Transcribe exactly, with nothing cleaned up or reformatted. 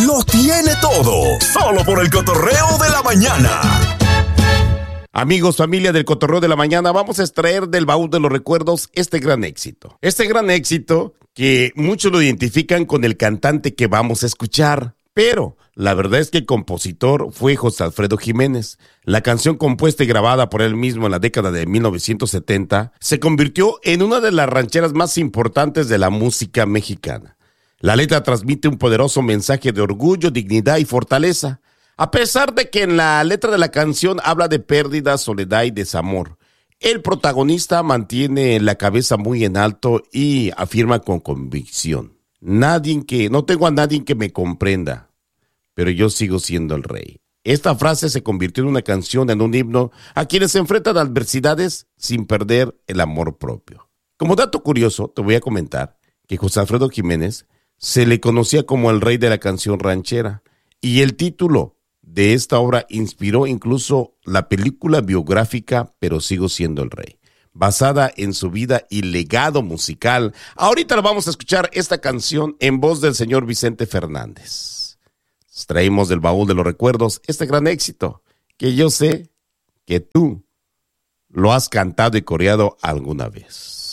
lo tiene todo, solo por el cotorreo de la mañana. Amigos, familia del Cotorreo de la Mañana, vamos a extraer del baúl de los recuerdos este gran éxito. Este gran éxito que muchos lo identifican con el cantante que vamos a escuchar, pero la verdad es que el compositor fue José Alfredo Jiménez. La canción compuesta y grabada por él mismo en la década de mil novecientos setenta se convirtió en una de las rancheras más importantes de la música mexicana. La letra transmite un poderoso mensaje de orgullo, dignidad y fortaleza. A pesar de que en la letra de la canción habla de pérdida, soledad y desamor, el protagonista mantiene la cabeza muy en alto y afirma con convicción: Nadie que, no tengo a nadie que me comprenda, pero yo sigo siendo el rey. Esta frase se convirtió en una canción, en un himno a quienes se enfrentan a adversidades sin perder el amor propio. Como dato curioso, te voy a comentar que José Alfredo Jiménez se le conocía como el rey de la canción ranchera, y el título de esta obra inspiró incluso la película biográfica Pero sigo siendo el rey, basada en su vida y legado musical. Ahorita la vamos a escuchar esta canción en voz del señor Vicente Fernández. Traemos del baúl de los recuerdos este gran éxito que yo sé que tú lo has cantado y coreado alguna vez.